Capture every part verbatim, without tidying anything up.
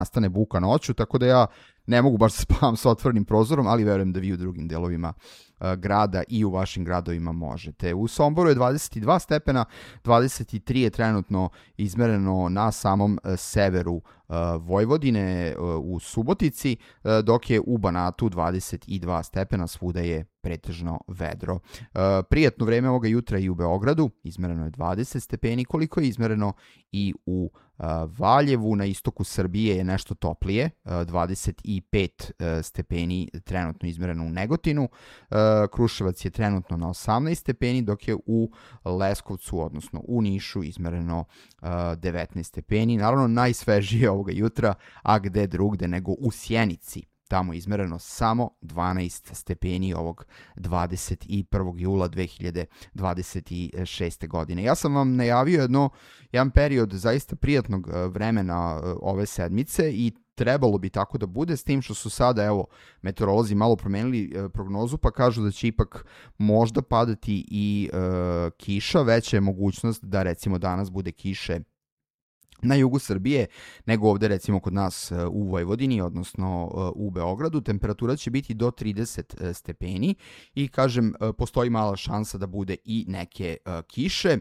nastane buka noću, tako da ja ne mogu baš da spavam sa otvorenim prozorom, ali verujem da vi u drugim delovima uh, grada i u vašim gradovima možete. U Somboru je dvadeset dva stepena, dvadeset tri je trenutno izmereno na samom uh, severu uh, Vojvodine uh, u Subotici, uh, dok je u Banatu dvadeset dva stepena, svuda je pretežno vedro. Uh, prijatno vreme ovoga jutra i u Beogradu, izmereno je dvadeset stepeni, koliko je izmereno i u uh, Valjevu, na istoku Srbije je nešto toplije, uh, dvadeset pet uh, stepeni trenutno izmereno u Negotinu, uh, Kruševac je trenutno na osamnaest stepeni, dok je u Leskovcu, odnosno u Nišu, izmereno uh, devetnaest stepeni. Naravno, najsvežije ovoga jutra, a gde drugde nego u Sjenici. Tamo je izmereno samo dvanaest stepeni ovog dvadeset prvog jula dve hiljade dvadeset šeste. godine. Ja sam vam najavio jedno, jedan period zaista prijatnog vremena ove sedmice i trebalo bi tako da bude, s tim što su sada, evo, meteorolozi malo promenili e, prognozu, pa kažu da će ipak možda padati i e, kiša, veća je mogućnost da recimo danas bude kiše na jugu Srbije, nego ovde recimo kod nas u Vojvodini, odnosno u Beogradu. Temperatura će biti do trideset stepeni i, kažem, postoji mala šansa da bude i neke kiše.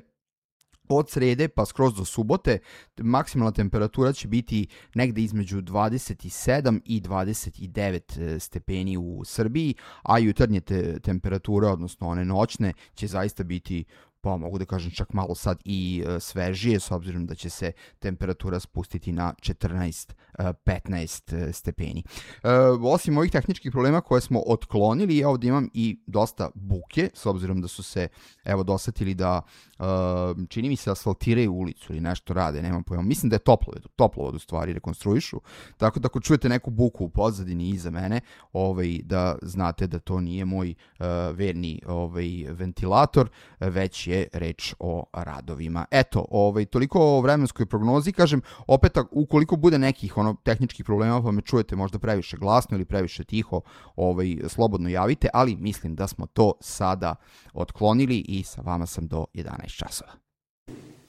Od srede pa skroz do subote maksimalna temperatura će biti negde između dvadeset sedam i dvadeset devet stepeni u Srbiji, a jutarnje te temperature, odnosno one noćne, će zaista biti, pa mogu da kažem čak malo sad i e, svežije, s obzirom da će se temperatura spustiti na četrnaest petnaest stepeni. E, osim ovih tehničkih problema koje smo otklonili, ja ovdje imam i dosta buke, s obzirom da su se, evo, dosetili da e, čini mi se asfaltiraju ulicu ili nešto rade, nemam pojma. Mislim da je toplovod, toplovod u stvari rekonstruišu, tako da ako čujete neku buku u pozadini iza mene, ovaj, da znate da to nije moj uh, verni ovaj, ventilator, već je reč o radovima. Eto, ovaj, toliko o vremenskoj prognozi, kažem, opet ukoliko bude nekih ono tehničkih problema pa me čujete možda previše glasno ili previše tiho, ovaj, slobodno javite, ali mislim da smo to sada otklonili i sa vama sam do jedanaest časova.